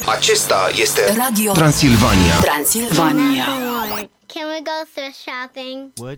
Acesta este Radio Transilvania. Transilvania. Can we go thrift shopping? What?